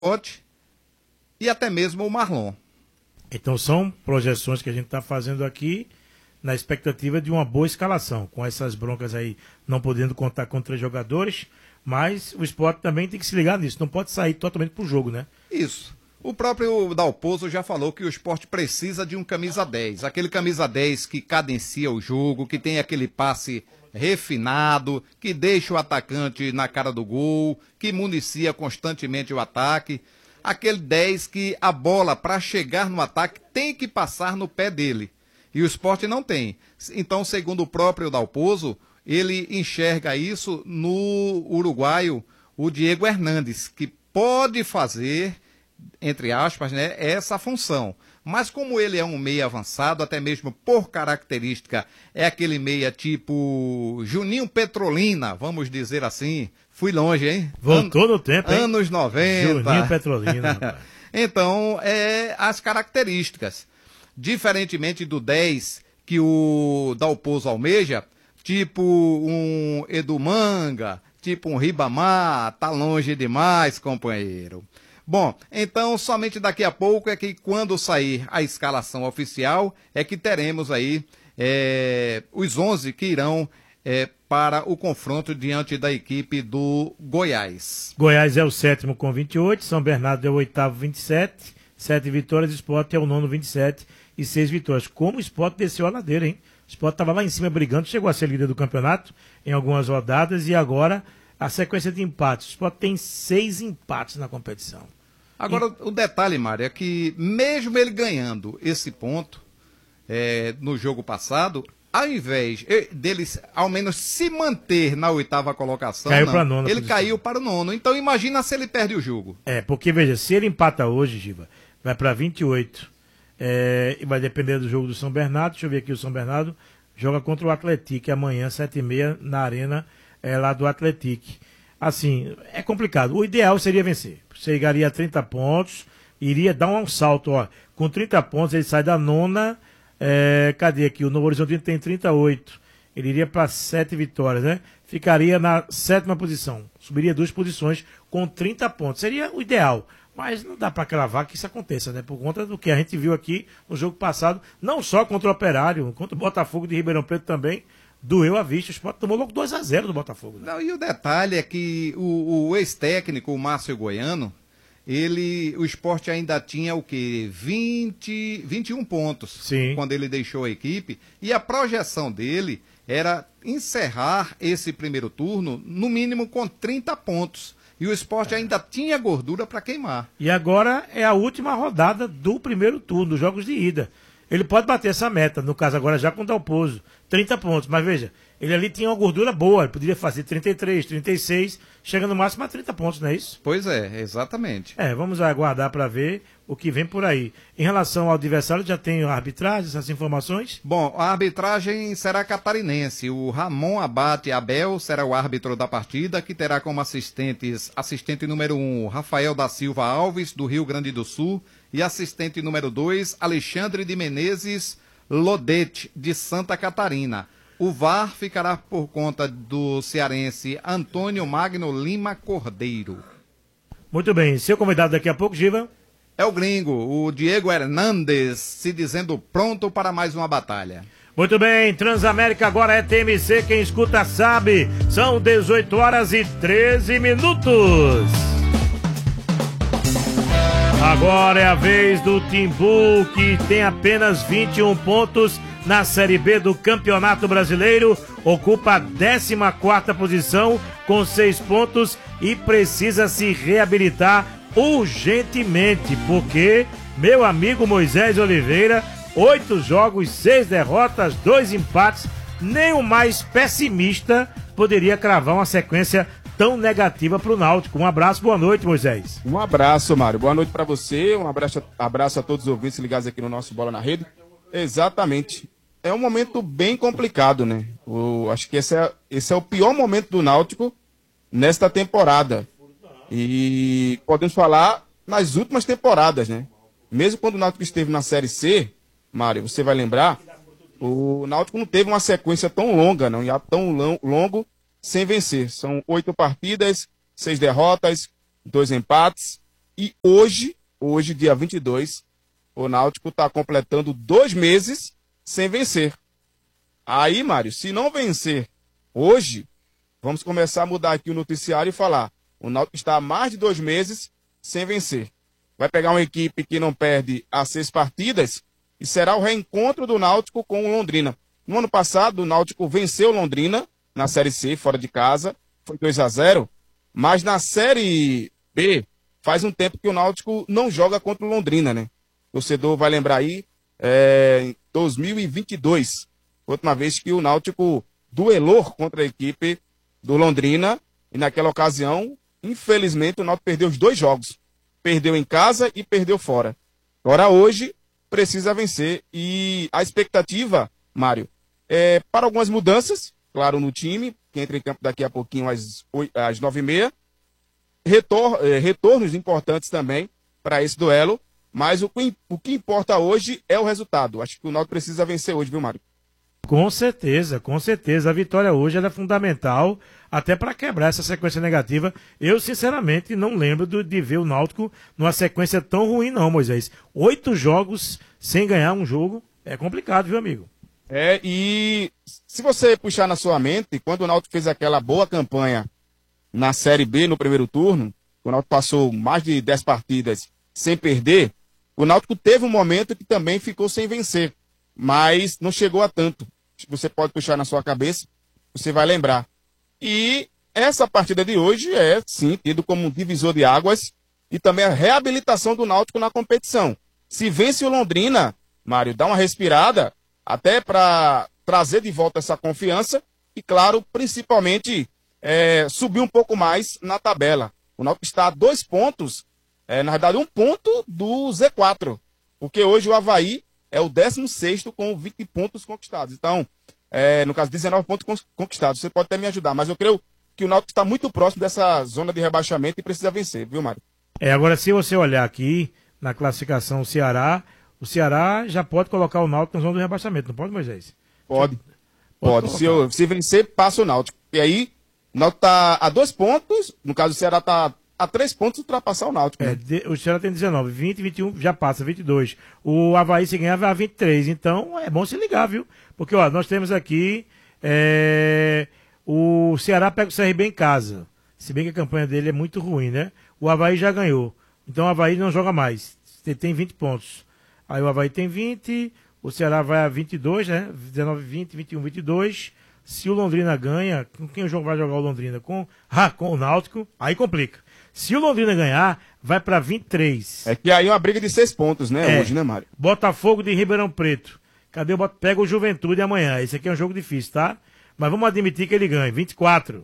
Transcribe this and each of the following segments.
Esporte e até mesmo o Marlon. Então são projeções que a gente está fazendo aqui na expectativa de uma boa escalação, com essas broncas aí não podendo contar com 3 jogadores, mas o Sport também tem que se ligar nisso, não pode sair totalmente pro jogo, né? Isso. O próprio Dalpozo já falou que o Sport precisa de um camisa 10, aquele camisa 10 que cadencia o jogo, que tem aquele passe refinado, que deixa o atacante na cara do gol, que municia constantemente o ataque. Aquele 10 que a bola, para chegar no ataque, tem que passar no pé dele. E o Sport não tem. Então, segundo o próprio Dalpozo, ele enxerga isso no uruguaio, o Diego Hernandes, que pode fazer, entre aspas, né, essa função. Mas como ele é um meia avançado, até mesmo por característica, é aquele meia tipo Juninho Petrolina, vamos dizer assim. Fui longe, hein? Voltou no tempo, hein? Anos 90. Juninho Petrolina. Então, as características. Diferentemente do 10 que o Dalpozo almeja, tipo um Edu Manga, tipo um Ribamar, tá longe demais, companheiro. Bom, então somente daqui a pouco é que quando sair a escalação oficial é que teremos aí os 11 que irão para o confronto diante da equipe do Goiás. Goiás é o 7º com 28, São Bernardo é o 8º 27, 7 vitórias, Sport é o 9º 27 e 6 vitórias. Como o Sport desceu a ladeira, hein? O Sport estava lá em cima brigando, chegou a ser líder do campeonato em algumas rodadas e agora a sequência de empates. O Sport tem 6 empates na competição. Agora, o detalhe, Mário, é que mesmo ele ganhando esse ponto no jogo passado, ao invés dele ao menos se manter na 8ª colocação, ele caiu para o 9º. Então imagina se ele perde o jogo. Porque veja, se ele empata hoje, Giva, vai para 28, e vai depender do jogo do São Bernardo. Deixa eu ver aqui, o São Bernardo joga contra o Atlético amanhã, 7h30, na arena lá do Atlético. Assim, é complicado. O ideal seria vencer. Chegaria a 30 pontos, iria dar um salto. Ó. Com 30 pontos, ele sai da 9ª. Cadê aqui? O Novo Horizonte tem 38. Ele iria para 7 vitórias, né? Ficaria na 7ª posição. Subiria 2 posições com 30 pontos. Seria o ideal. Mas não dá para cravar que isso aconteça, né? Por conta do que a gente viu aqui no jogo passado, não só contra o Operário, contra o Botafogo de Ribeirão Preto também. Doeu a vista, o Sport tomou logo 2-0 do Botafogo. Né? Não, e o detalhe é que o ex-técnico, o Márcio Goiano, o Sport ainda tinha o quê? 21 pontos. Sim. Quando ele deixou a equipe. E a projeção dele era encerrar esse primeiro turno, no mínimo com 30 pontos. E o Sport ainda tinha gordura para queimar. E agora é a última rodada do primeiro turno, dos jogos de ida. Ele pode bater essa meta, no caso agora já com o Dalpozo, 30 pontos. Mas veja, ele ali tinha uma gordura boa, ele poderia fazer 33, 36, chegando no máximo a 30 pontos, não é isso? Pois é, exatamente. Vamos aguardar para ver o que vem por aí. Em relação ao adversário, já tem a arbitragem, essas informações? Bom, a arbitragem será catarinense. O Ramon Abate Abel será o árbitro da partida, que terá como assistente número 1, Rafael da Silva Alves, do Rio Grande do Sul, e assistente número 2, Alexandre de Menezes Lodete, de Santa Catarina. O VAR ficará por conta do cearense Antônio Magno Lima Cordeiro. Muito bem, seu convidado daqui a pouco, Giva. É o gringo, o Diego Hernandes, se dizendo pronto para mais uma batalha. Muito bem, Transamérica agora é TMC, quem escuta sabe. São 18h13. Agora é a vez do Timbu, que tem apenas 21 pontos na Série B do Campeonato Brasileiro, ocupa a 14ª posição com 6 pontos e precisa se reabilitar urgentemente, porque, meu amigo Moisés Oliveira, 8 jogos, 6 derrotas, 2 empates, nem o mais pessimista poderia cravar uma sequência tão negativa para o Náutico. Um abraço, boa noite, Moisés. Um abraço, Mário. Boa noite para você, um abraço a todos os ouvintes ligados aqui no nosso Bola na Rede. Exatamente. É um momento bem complicado, né? Acho que esse é o pior momento do Náutico nesta temporada. E podemos falar nas últimas temporadas, né? Mesmo quando o Náutico esteve na Série C, Mário, você vai lembrar, o Náutico não teve uma sequência tão longa, não, já tão longo, sem vencer. São 8 partidas, 6 derrotas, 2 empates. E hoje, dia 22, o Náutico está completando 2 meses sem vencer. Aí, Mário, se não vencer hoje, vamos começar a mudar aqui o noticiário e falar: o Náutico está há mais de 2 meses sem vencer. Vai pegar uma equipe que não perde há 6 partidas e será o reencontro do Náutico com o Londrina. No ano passado, o Náutico venceu o Londrina na Série C, fora de casa, foi 2-0, mas na Série B, faz um tempo que o Náutico não joga contra o Londrina, né? O torcedor vai lembrar aí, em 2022, última vez que o Náutico duelou contra a equipe do Londrina, e naquela ocasião, infelizmente, o Náutico perdeu os 2 jogos. Perdeu em casa e perdeu fora. Agora, hoje, precisa vencer. E a expectativa, Mário, é para algumas mudanças, claro, no time, que entra em campo daqui a pouquinho às 9h30. Retornos importantes também para esse duelo. Mas o que importa hoje é o resultado. Acho que o Náutico precisa vencer hoje, viu, Mário? Com certeza, com certeza. A vitória hoje é fundamental até para quebrar essa sequência negativa. Eu, sinceramente, não lembro de ver o Náutico numa sequência tão ruim, não, Moisés. 8 jogos sem ganhar um jogo é complicado, viu, amigo? E se você puxar na sua mente, quando o Náutico fez aquela boa campanha na Série B, no primeiro turno, o Náutico passou mais de 10 partidas sem perder, o Náutico teve um momento que também ficou sem vencer, mas não chegou a tanto. Você pode puxar na sua cabeça, você vai lembrar. E essa partida de hoje é, sim, tido como um divisor de águas e também a reabilitação do Náutico na competição. Se vence o Londrina, Mário, dá uma respirada, até para trazer de volta essa confiança e, claro, principalmente subir um pouco mais na tabela. O Náutico está a 2 pontos, na verdade 1 ponto do Z4, porque hoje o Avaí é o 16º com 20 pontos conquistados. Então, no caso, 19 pontos conquistados. Você pode até me ajudar, mas eu creio que o Náutico está muito próximo dessa zona de rebaixamento e precisa vencer, viu, Mário? Agora, se você olhar aqui na classificação o Ceará já pode colocar o Náutico na zona do rebaixamento, não pode, Moisés? Pode. Se vencer, passa o Náutico. E aí, o Náutico está a 2 pontos, no caso, o Ceará está a 3 pontos de ultrapassar o Náutico. Né? O Ceará tem 19, 20, 21 já passa, 22. O Avaí, se ganhar, vai a 23. Então, é bom se ligar, viu? Porque, ó, nós temos aqui o Ceará pega o CRB em casa. Se bem que a campanha dele é muito ruim, né? O Avaí já ganhou. Então, o Avaí não joga mais. Tem 20 pontos. Aí o Avaí tem 20, o Ceará vai a 22, né? 19, 20, 21, 22. Se o Londrina ganha, com quem o jogo vai jogar o Londrina? Com o Náutico, aí complica. Se o Londrina ganhar, vai para 23. É que aí é uma briga de 6 pontos, né, hoje, né, Mário? Botafogo de Ribeirão Preto. Cadê o Pega o Juventude amanhã. Esse aqui é um jogo difícil, tá? Mas vamos admitir que ele ganha. 24.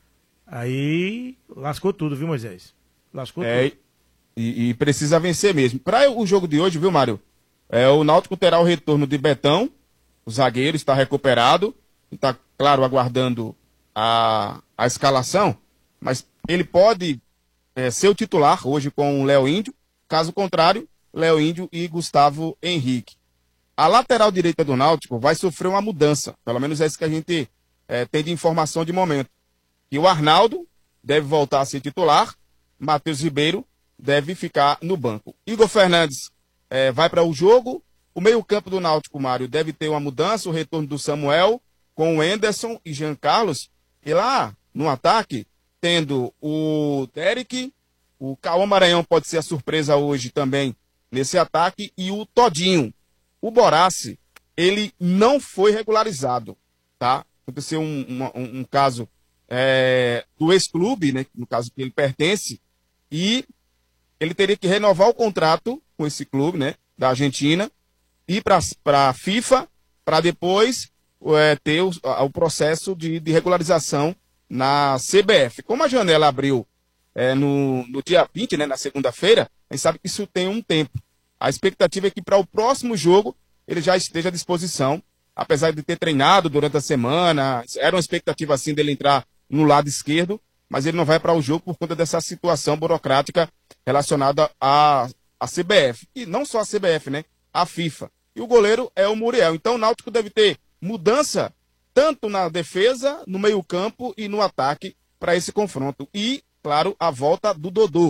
Aí lascou tudo, viu, Moisés? Lascou tudo. E precisa vencer mesmo. Para o jogo de hoje, viu, Mário? O Náutico terá o retorno de Betão. O zagueiro está recuperado. Está, claro, aguardando a escalação. Mas ele pode ser o titular hoje com o Léo Índio. Caso contrário, Léo Índio e Gustavo Henrique. A lateral direita do Náutico vai sofrer uma mudança. Pelo menos é isso que a gente tem de informação de momento. E o Arnaldo deve voltar a ser titular. Matheus Ribeiro deve ficar no banco. Igor Fernandes vai para o jogo. O meio-campo do Náutico, Mário, deve ter uma mudança. O retorno do Samuel com o Enderson e Jean Carlos. E lá no ataque, tendo o Derek, o Cauã Maranhão pode ser a surpresa hoje também nesse ataque, e o Todinho. O Boraci, ele não foi regularizado, tá? Aconteceu um caso do ex-clube, né, no caso que ele pertence, e ele teria que renovar o contrato com esse clube, né, da Argentina, ir para a FIFA, para depois ter o processo de regularização na CBF. Como a janela abriu no dia 20, né, na segunda-feira, a gente sabe que isso tem um tempo. A expectativa é que para o próximo jogo ele já esteja à disposição, apesar de ter treinado durante a semana. Era uma expectativa assim dele entrar no lado esquerdo, mas ele não vai para o jogo por conta dessa situação burocrática relacionada à CBF. E não só a CBF, né? A FIFA. E o goleiro é o Muriel. Então o Náutico deve ter mudança tanto na defesa, no meio-campo e no ataque para esse confronto. E, claro, a volta do Dodô.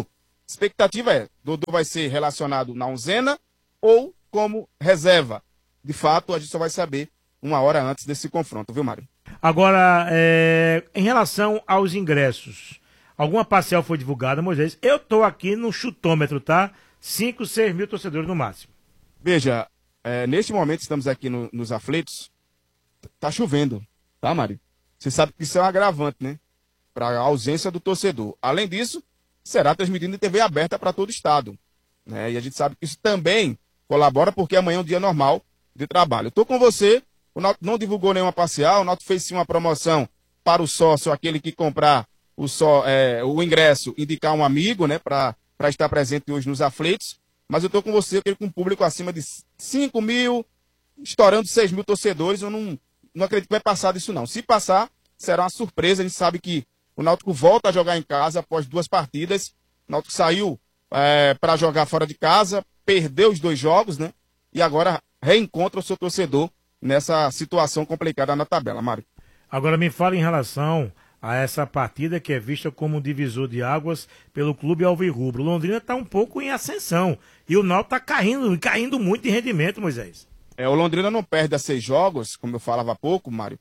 Expectativa é, Dodô vai ser relacionado na onzena ou como reserva. De fato, a gente só vai saber uma hora antes desse confronto, viu, Mário? Agora, em relação aos ingressos, alguma parcial foi divulgada, Moisés? Eu tô aqui no chutômetro, tá? 5, 6 mil torcedores no máximo. Veja, neste momento estamos aqui nos aflitos, tá chovendo, tá, Mário? Você sabe que isso é um agravante, né? Para a ausência do torcedor. Além disso, será transmitido em TV aberta para todo o estado, né? E a gente sabe que isso também colabora porque amanhã é um dia normal de trabalho. Eu tô com você, o Náutico não divulgou nenhuma parcial, o Náutico fez sim uma promoção para o sócio, aquele que comprar o ingresso, indicar um amigo, né, para estar presente hoje nos aflitos. Mas eu tô com você, eu quero com um público acima de 5 mil, estourando 6 mil torcedores, eu não acredito que vai passar disso não. Se passar, será uma surpresa. A gente sabe que o Náutico volta a jogar em casa após 2 partidas. O Náutico saiu para jogar fora de casa, perdeu os 2 jogos, né? E agora reencontra o seu torcedor nessa situação complicada na tabela, Mário. Agora me fala em relação a essa partida que é vista como um divisor de águas pelo clube alvirrubro. O Londrina está um pouco em ascensão e o Náutico está caindo muito de rendimento, Moisés. O Londrina não perde a 6 jogos, como eu falava há pouco, Mário.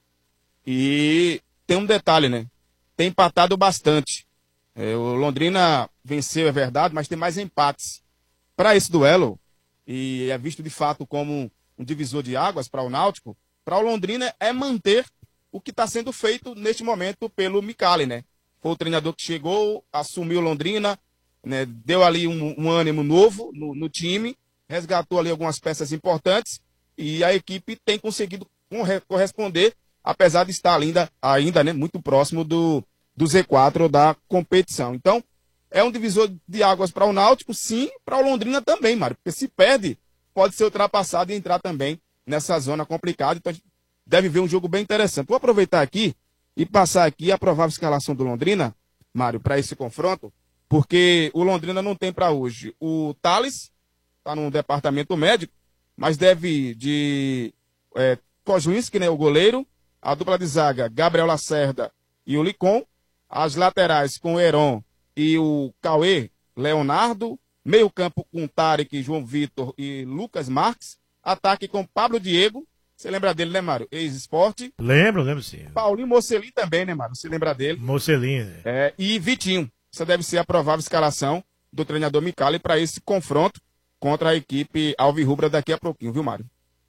E tem um detalhe, né? Tem empatado bastante. O Londrina venceu, é verdade, mas tem mais empates. Para esse duelo, e é visto de fato como um divisor de águas para o Náutico, para o Londrina é manter o que está sendo feito neste momento pelo Micali, né? Foi o treinador que chegou, assumiu Londrina, né? Deu ali um ânimo novo no time, resgatou ali algumas peças importantes e a equipe tem conseguido corresponder, apesar de estar ainda né, muito próximo do Z4 da competição. Então, é um divisor de águas para o Náutico, sim, para o Londrina também, Mário, porque se perde, pode ser ultrapassado e entrar também nessa zona complicada. Então, a gente deve ver um jogo bem interessante. Vou aproveitar aqui e passar aqui a provável escalação do Londrina, Mário, para esse confronto, porque o Londrina não tem para hoje o Thales, está no departamento médico, mas deve de Kozlinski, né, o goleiro, a dupla de zaga, Gabriel Lacerda e o Licon, as laterais com o Heron e o Cauê Leonardo, meio campo com Tarek, João Vitor e Lucas Marques, ataque com Pablo Diego, você lembra dele, né, Mário? Ex-Esporte. Lembro sim. Paulinho Mocelin também, né, Mário? Você lembra dele? Mocelin, né? E Vitinho. Essa deve ser a provável escalação do treinador Micali para esse confronto contra a equipe alvirrubra daqui a pouquinho, viu, Mário?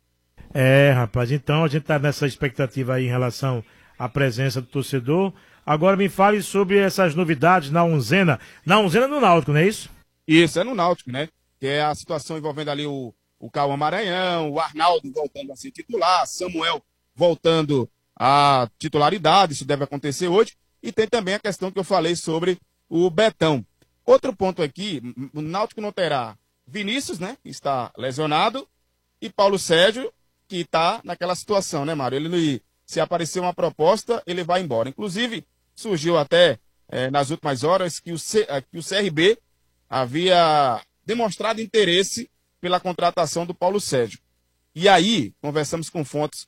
Rapaz, então a gente tá nessa expectativa aí em relação à presença do torcedor. Agora me fale sobre essas novidades na onzena. Na onzena do Náutico, não é isso? Isso, é no Náutico, né? Que é a situação envolvendo ali o Cauã Maranhão, o Arnaldo voltando a ser titular, Samuel voltando à titularidade, isso deve acontecer hoje. E tem também a questão que eu falei sobre o Betão. Outro ponto aqui, o Náutico não terá Vinícius, né? Que está lesionado, e Paulo Sérgio, que está naquela situação, né, Mário? Ele, se aparecer uma proposta, ele vai embora. Inclusive, surgiu até nas últimas horas que o CRB havia demonstrado interesse pela contratação do Paulo Sérgio. E aí, conversamos com fontes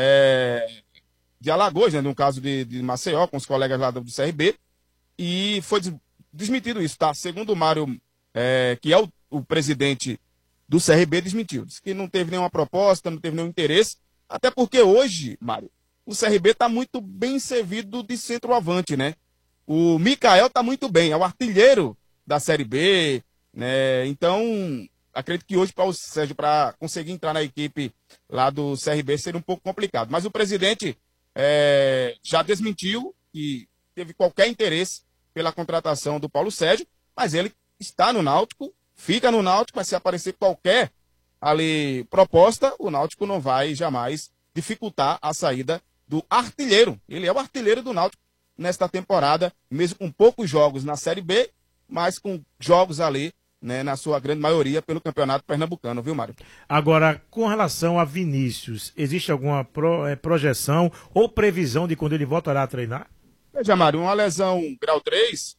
de Alagoas, né, no caso de Maceió, com os colegas lá do CRB, e foi desmentido isso, tá? Segundo o Mário, que é o presidente do CRB, desmentiu. Disse que não teve nenhuma proposta, não teve nenhum interesse, até porque hoje, Mário, o CRB está muito bem servido de centroavante, né? O Mikael está muito bem, é o artilheiro da Série B, né? Então, acredito que hoje para o Sérgio, para conseguir entrar na equipe lá do CRB, seria um pouco complicado. Mas o presidente já desmentiu que teve qualquer interesse pela contratação do Paulo Sérgio, mas ele está no Náutico, fica no Náutico, mas se aparecer qualquer ali proposta, o Náutico não vai jamais dificultar a saída do artilheiro. Ele é o artilheiro do Náutico nesta temporada, mesmo com poucos jogos na Série B, mas com jogos ali, né, na sua grande maioria, pelo Campeonato Pernambucano, viu, Mário? Agora, com relação a Vinícius, existe alguma projeção ou previsão de quando ele voltará a treinar? Veja, Mário, uma lesão grau 3,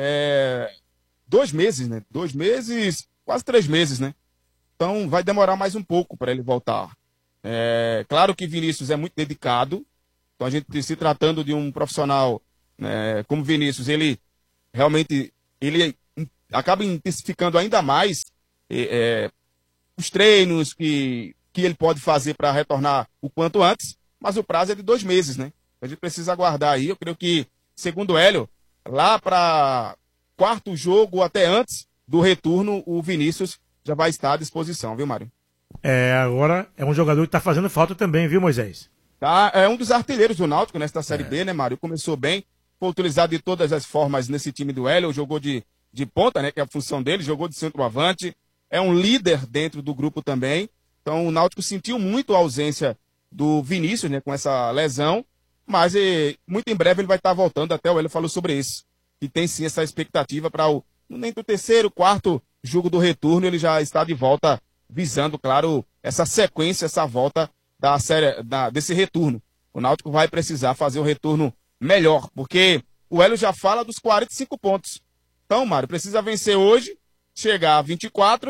2 meses, né? 2 meses, quase 3 meses, né? Então vai demorar mais um pouco para ele voltar. Claro que Vinícius é muito dedicado, então a gente se tratando de um profissional, né, como Vinícius, ele realmente acaba intensificando ainda mais os treinos que ele pode fazer para retornar o quanto antes, mas o prazo é de 2 meses, né? A gente precisa aguardar aí. Eu creio que, segundo o Hélio, lá para 4º jogo, até antes do retorno, o Vinícius já vai estar à disposição, viu, Mário? Agora é um jogador que está fazendo falta também, viu, Moisés? Tá, é um dos artilheiros do Náutico nesta Série B, né, Mário? Começou bem, foi utilizado de todas as formas nesse time do Hélio, jogou de ponta, né, que é a função dele, jogou de centroavante, é um líder dentro do grupo também. Então o Náutico sentiu muito a ausência do Vinícius, né, com essa lesão, mas muito em breve ele vai estar voltando, até o Hélio falou sobre isso, que tem sim essa expectativa para nem do 3º, 4º jogo do retorno, ele já está de volta, visando, claro, essa sequência, essa volta da série, desse retorno. O Náutico vai precisar fazer o retorno melhor, porque o Hélio já fala dos 45 pontos. Então, Mário, precisa vencer hoje, chegar a 24,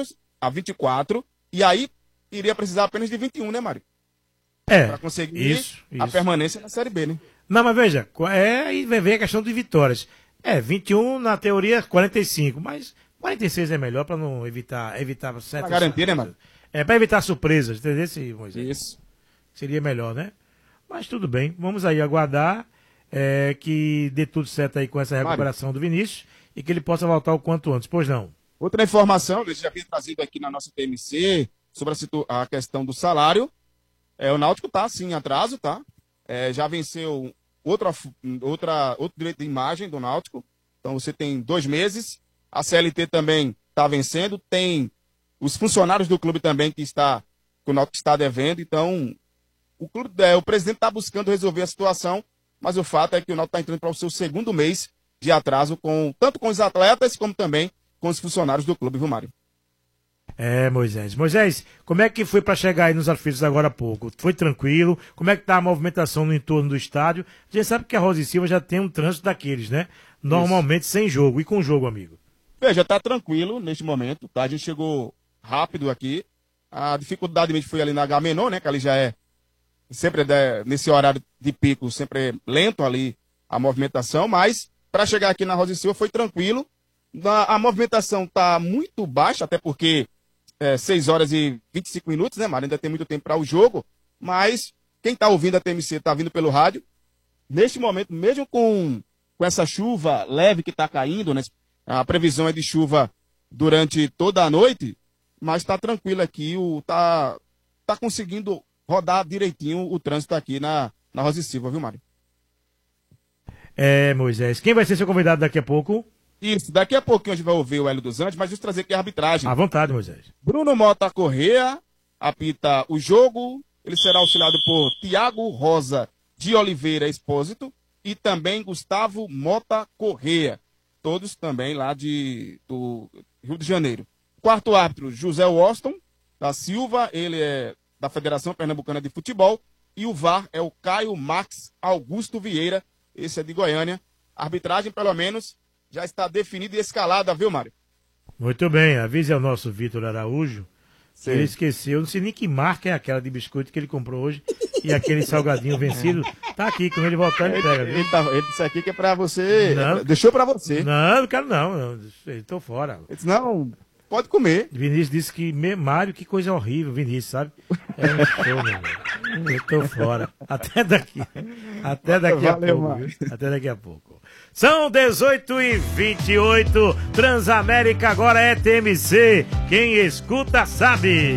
e aí iria precisar apenas de 21, né, Mário? Para conseguir isso. A permanência na Série B, né? Não, mas veja, aí vem a questão de vitórias. 21, na teoria, 45, mas 46 é melhor para não evitar certas... Para garantir, né, Mário? Para evitar surpresas, entendeu, Moisés? Isso. Seria melhor, né? Mas tudo bem, vamos aí aguardar que dê tudo certo aí com essa recuperação do Vinícius e que ele possa voltar o quanto antes, pois não? Outra informação, eu já havia trazido aqui na nossa TMC sobre a questão do salário. O Náutico está, sim, em atraso, tá? Já venceu outro direito de imagem do Náutico. Então você tem 2 meses. A CLT também está vencendo. Tem os funcionários do clube também que o Náutico está devendo. Então, o presidente está buscando resolver a situação, mas o fato é que o Náutico está entrando para o seu 2º mês de atraso, tanto com os atletas como também com os funcionários do clube, viu, Mário? Moisés. Moisés, como é que foi para chegar aí nos aflitos agora há pouco? Foi tranquilo? Como é que tá a movimentação no entorno do estádio? A gente sabe que a Rosa e Silva já tem um trânsito daqueles, né? Normalmente sem jogo. E com jogo, amigo? Veja, tá tranquilo neste momento, tá? A gente chegou rápido aqui. A dificuldade mesmo foi ali na Agamenon, né? Que ali já sempre nesse horário de pico, sempre é lento ali a movimentação, mas para chegar aqui na Rosa e Silva foi tranquilo. A movimentação tá muito baixa, até porque 6 horas e 25 minutos, né, Mário? Ainda tem muito tempo para o jogo, mas quem está ouvindo a TMC está vindo pelo rádio. Neste momento, mesmo com essa chuva leve que está caindo, né, a previsão é de chuva durante toda a noite, mas está tranquilo aqui, tá conseguindo rodar direitinho o trânsito aqui na Rosa e Silva, viu, Mário? Moisés, quem vai ser seu convidado daqui a pouco? Isso, daqui a pouquinho a gente vai ouvir o Hélio dos Andes, mas deixa eu trazer aqui a arbitragem. À vontade, Moisés. Bruno Mota Corrêa apita o jogo, ele será auxiliado por Tiago Rosa de Oliveira Expósito e também Gustavo Mota Corrêa, todos também lá do Rio de Janeiro. Quarto árbitro, José Washington da Silva, ele é da Federação Pernambucana de Futebol, e o VAR é o Caio Max Augusto Vieira, esse é de Goiânia. A arbitragem, pelo menos, já está definida e escalada, viu, Mário? Muito bem, avise ao nosso Vitor Araújo. Sim. Ele esqueceu, não sei nem que marca é aquela de biscoito que ele comprou hoje e aquele salgadinho vencido. Tá aqui, quando ele voltar ele pega. Ele disse aqui que é pra você. Não, deixou pra você. Não quero não. Eu tô fora. Ele disse, não, pode comer. Vinícius disse que, Mário, que coisa horrível, Vinícius, sabe? É um show, meu irmão. Eu tô fora. Até daqui a pouco. Viu? Até daqui a pouco. São 18h28. Transamérica agora é TMC. Quem escuta sabe.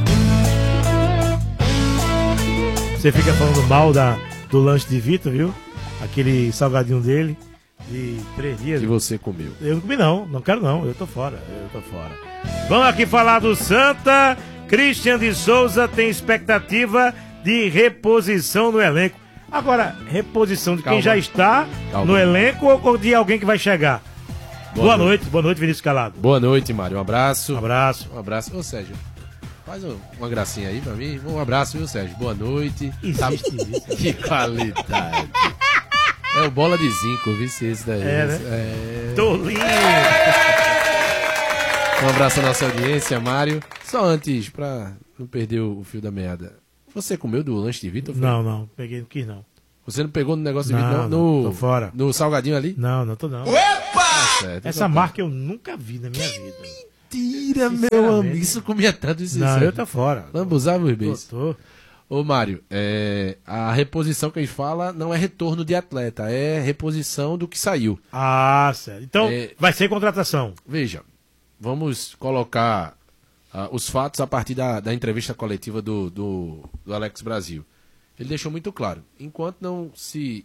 Você fica falando mal do lanche de Vitor, viu? Aquele salgadinho dele de 3 dias. Que você comeu. Eu não comi não quero não. Eu tô fora. Vamos aqui falar do Santa. Christian de Souza tem expectativa de reposição no elenco. Agora, reposição de quem já está no elenco ou de alguém que vai chegar? Boa noite, Vinícius Calado. Boa noite, Mário. Um abraço. Um abraço. Ô, Sérgio, faz uma gracinha aí pra mim. Um abraço, viu, Sérgio? Boa noite. Existe isso. Que qualidade. É o bola de zinco, viu? Esse daí. Né? Tô lindo. Um abraço à nossa audiência, Mário. Só antes, pra não perder o fio da meada. Você comeu do lanche de Vitor? Não, peguei, não quis não. Você não pegou no negócio de Vitor, não? Tô fora. No salgadinho ali? Não tô não. Opa! certo. Essa marca eu nunca vi na minha vida. Mentira, meu Sinceramente. amigo. Isso comia tanto isso. Não, eu tô fora. Lambuzava os beijos. Tô. Ô, Mário, a reposição que a gente fala não é retorno de atleta, é reposição do que saiu. Ah, certo. Então, vai ser contratação. Veja, vamos colocar os fatos a partir da entrevista coletiva do Alex Brasil. Ele deixou muito claro, enquanto não se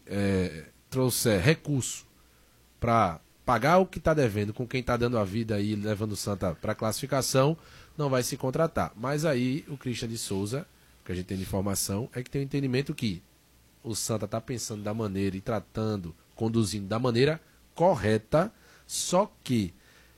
trouxer recurso para pagar o que está devendo com quem está dando a vida e levando o Santa para classificação, não vai se contratar. Mas aí o Christian de Souza, que a gente tem de informação, é que tem o entendimento que o Santa está pensando da maneira e tratando, conduzindo da maneira correta, só que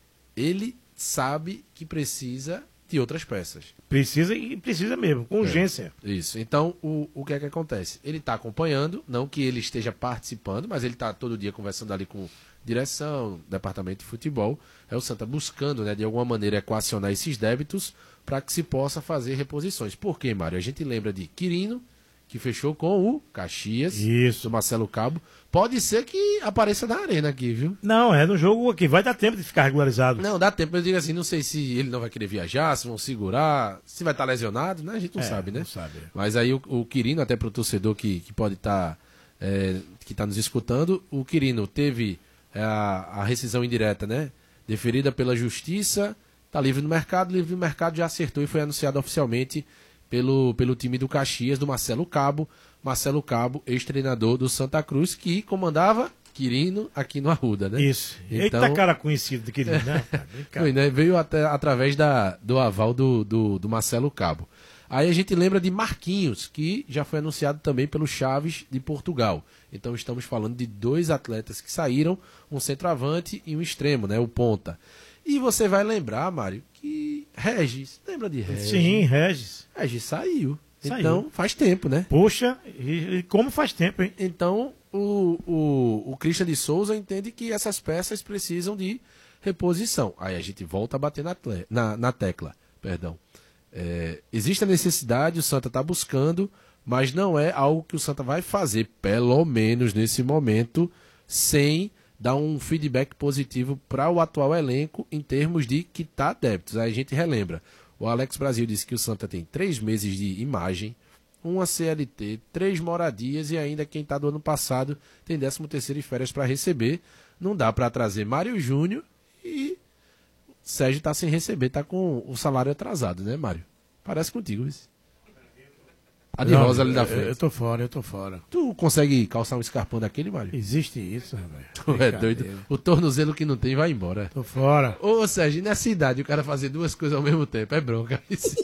ele sabe que precisa de outras peças. Precisa e precisa mesmo, com urgência. Isso. Então, o que é que acontece? Ele está acompanhando, não que ele esteja participando, mas ele está todo dia conversando ali com direção, departamento de futebol. É o Santa buscando, né, de alguma maneira, equacionar esses débitos para que se possa fazer reposições. Por quê, Mário? A gente lembra de Quirino, que fechou com o Caxias, Isso. do Marcelo Cabo. Pode ser que apareça na arena aqui, viu? Não, é no jogo que vai dar tempo de ficar regularizado. Não, dá tempo. Eu digo assim, não sei se ele não vai querer viajar, se vão segurar, se vai estar lesionado, né? A gente não sabe, né? Não sabe. Mas aí o Quirino, até para o torcedor que pode estar, que está nos escutando, o Quirino teve a rescisão indireta, né? Deferida pela Justiça, está livre no mercado já acertou e foi anunciado oficialmente pelo time do Caxias, do Marcelo Cabo, ex-treinador do Santa Cruz, que comandava Quirino aqui no Arruda, né? Isso. Então, Eita cara conhecido do Quirino, né? foi, né? Veio até através do aval do Marcelo Cabo. Aí a gente lembra de Marquinhos, que já foi anunciado também pelo Chaves de Portugal. Então estamos falando de 2 atletas que saíram, um centroavante e um extremo, né? O ponta. E você vai lembrar, Mário, que Regis, lembra de Regis? Sim, Regis. Regis saiu. Saiu. Então faz tempo, né? Poxa, e como faz tempo, hein? Então o Christian de Souza entende que essas peças precisam de reposição. Aí a gente volta a bater na tecla. Perdão. Existe a necessidade, o Santa está buscando, mas não é algo que o Santa vai fazer, pelo menos nesse momento, sem dar um feedback positivo para o atual elenco em termos de quitar débitos. Aí a gente relembra. O Alex Brasil disse que o Santa tem 3 meses de imagem, uma CLT, 3 moradias e ainda quem está do ano passado tem 13º e férias para receber. Não dá para trazer Mário Júnior e Sérgio está sem receber, está com o salário atrasado, né, Mário? Parece contigo isso. A de Rosa ali da frente. Eu tô fora. Tu consegue calçar um escarpão daquele, Mário? Existe isso, rapaz. Tu é doido. O tornozelo que não tem vai embora. Tô fora. Ô, Sérgio, nessa idade o cara fazer 2 coisas ao mesmo tempo é bronca.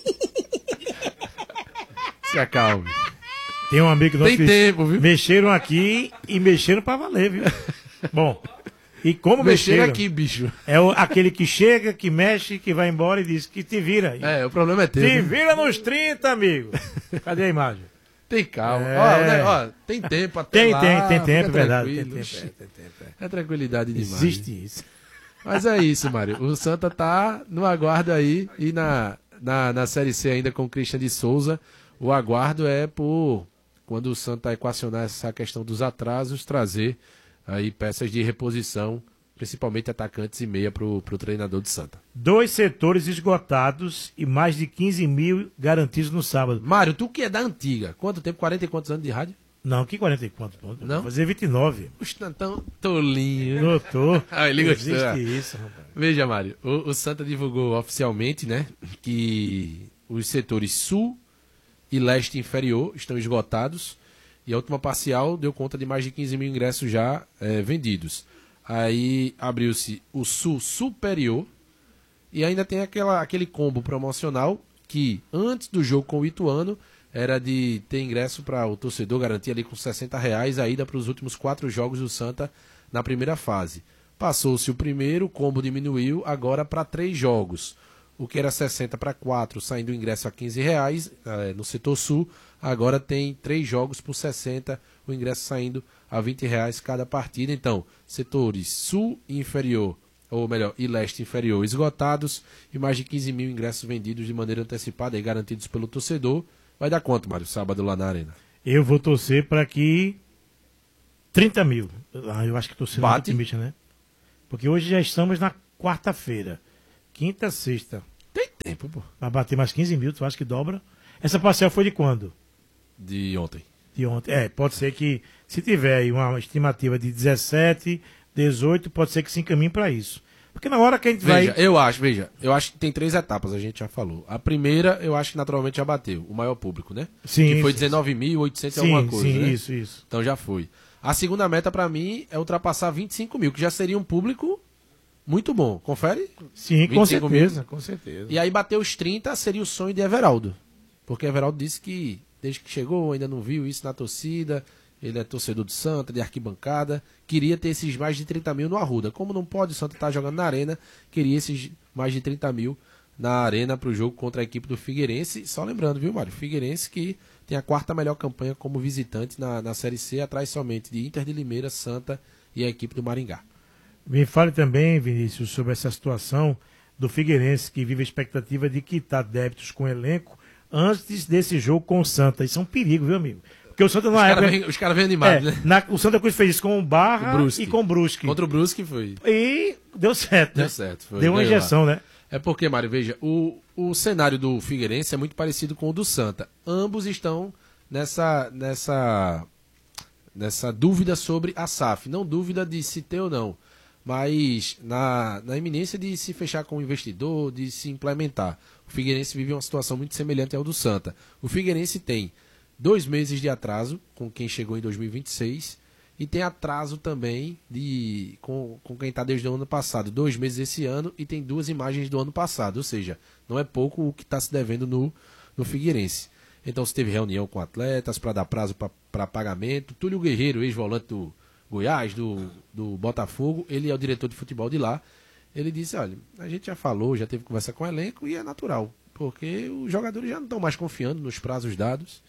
Se acalme. Tem um amigo nosso Tem que tempo, viu? mexeram aqui e mexeram pra valer, viu? Bom, e como Mexer mexeram? aqui, bicho. É aquele que chega, que mexe, que vai embora e diz que te vira. O problema é teu. Te né? vira nos 30, amigo. Cadê a imagem? Tem calma. É. Ó, tem tempo até lá. Tem fica tempo, verdade. Tem tranquilo. tempo, tem tempo. É tranquilidade demais. Existe isso. Mas é isso, Mário. O Santa tá no aguardo aí e na Série C ainda com o Christian de Souza. O aguardo é por, quando o Santa equacionar essa questão dos atrasos, trazer aí peças de reposição, principalmente atacantes e meia pro treinador de Santa. 2 setores esgotados e mais de 15 mil garantidos no sábado. Mário, tu que é da antiga, quanto tempo? 40 e quantos anos de rádio? Não, que 40 e quanto pontos? Não? Vou fazer 29. Puxa, tão tolinho. Doutor. Ah, ele gostou. Existe isso, rapaz. Veja, Mário, o Santa divulgou oficialmente, né, que os setores sul e leste inferior estão esgotados e a última parcial deu conta de mais de 15 mil ingressos já vendidos. Aí abriu-se o sul superior e ainda tem aquele combo promocional que antes do jogo com o Ituano era de ter ingresso para o torcedor garantir ali com R$60 a ida para os últimos 4 jogos do Santa na primeira fase. Passou-se o primeiro, o combo diminuiu agora para 3 jogos. O que era 60 para 4, saindo o ingresso a R$15 no setor sul, agora tem 3 jogos por 60, o ingresso saindo a R$20 cada partida. Então, setores sul e inferior, ou melhor, e leste inferior esgotados, e mais de 15 mil ingressos vendidos de maneira antecipada e garantidos pelo torcedor. Vai dar quanto, Mário, sábado lá na Arena? Eu vou torcer para que 30 mil. Eu acho que torcendo Bate? otimista, né? Porque hoje já estamos na quarta-feira. Quinta, sexta. Tem tempo, pô. Vai bater mais 15 mil, tu acha que dobra? Essa parcial foi de quando? De ontem. De ontem. Pode ser que, se tiver aí uma estimativa de 17, 18, pode ser que se encaminhe para isso. Porque na hora que a gente Veja, vai... eu acho que tem 3 etapas, a gente já falou. A primeira, eu acho que naturalmente já bateu, o maior público, né? Sim, que foi sim. 19.800 e alguma coisa, sim, né? isso. Então já foi. A segunda meta pra mim é ultrapassar 25 mil, que já seria um público muito bom. Confere? Sim, com 25 mil. certeza, com certeza. E aí bater os 30 seria o sonho de Everaldo. Porque Everaldo disse que desde que chegou ainda não viu isso na torcida. Ele é torcedor do Santa, de arquibancada. Queria ter esses mais de 30 mil no Arruda. Como não pode, o Santa tá jogando na Arena. Queria esses mais de 30 mil na Arena pro jogo contra a equipe do Figueirense. Só lembrando, viu, Mário? Figueirense que tem a 4ª melhor campanha como visitante na Série C, atrás somente de Inter de Limeira, Santa e a equipe do Maringá. Me fale também, Vinícius, sobre essa situação do Figueirense, que vive a expectativa de quitar débitos com o elenco antes desse jogo com o Santa. Isso é um perigo, viu, amigo? Porque o Santa na época... Os caras vêm animados, né? O Santa Cruz fez isso com o Barra e com o Brusque. Contra o Brusque foi. E deu certo. Deu certo. Foi. Deu uma injeção, né? É porque, Mário, veja, o cenário do Figueirense é muito parecido com o do Santa. Ambos estão nessa dúvida sobre a SAF. Não dúvida de se ter ou não, mas na iminência de se fechar com o investidor, de se implementar. O Figueirense vive uma situação muito semelhante ao do Santa. O Figueirense tem 2 meses de atraso com quem chegou em 2026 e tem atraso também com quem está desde o ano passado. 2 meses esse ano e tem 2 imagens do ano passado. Ou seja, não é pouco o que está se devendo no Figueirense. Então se teve reunião com atletas para dar prazo para pagamento. Túlio Guerreiro, ex-volante do Goiás, do Botafogo, ele é o diretor de futebol de lá. Ele disse, olha, a gente já falou, já teve conversa com o elenco e é natural, porque os jogadores já não estão mais confiando nos prazos dados.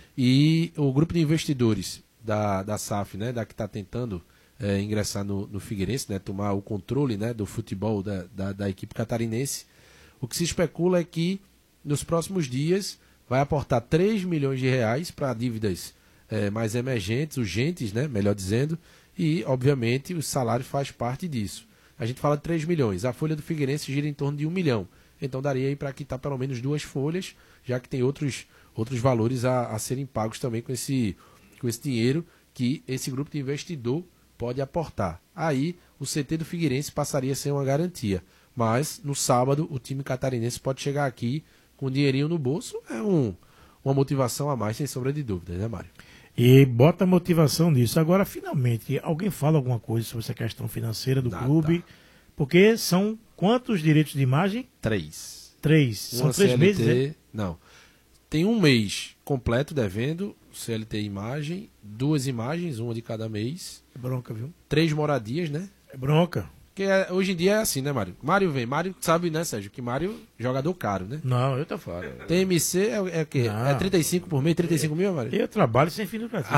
E o grupo de investidores da SAF, né, da que está tentando ingressar no Figueirense, né, tomar o controle, né, do futebol da equipe catarinense, o que se especula é que nos próximos dias vai aportar 3 milhões de reais para dívidas mais emergentes, urgentes, né, melhor dizendo, e obviamente o salário faz parte disso. A gente fala de 3 milhões, a folha do Figueirense gira em torno de 1 milhão, então daria aí para quitar pelo menos 2 folhas, já que tem outros valores a serem pagos também com esse dinheiro que esse grupo de investidor pode aportar. Aí o CT do Figueirense passaria a ser uma garantia, mas no sábado o time catarinense pode chegar aqui com um dinheirinho no bolso, uma motivação a mais, sem sombra de dúvida, né, Mário? E bota motivação nisso. Agora, finalmente, alguém fala alguma coisa sobre essa questão financeira do clube? Porque são quantos direitos de imagem? 3. 3. São 3 meses, né? Não. Tem 1 mês completo devendo, CLT imagem, 2 imagens, uma de cada mês. É bronca, viu? 3 moradias, né? É bronca. Porque hoje em dia é assim, né, Mário? Mário sabe, né, Sérgio, que Mário jogador caro, né? Não, eu tô fora. TMC é o quê? Não. É 35 por mês, 35 mil, Mário? Eu trabalho sem fim lucrativo.